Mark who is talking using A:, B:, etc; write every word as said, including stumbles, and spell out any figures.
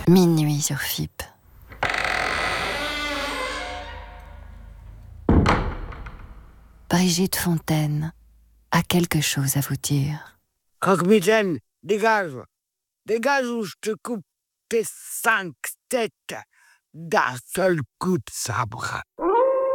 A: Minuit sur F I P. Brigitte Fontaine a quelque chose à vous dire.
B: Croque-mitaine, dégage. Dégage ou je te coupe tes cinq têtes d'un seul coup de sabre.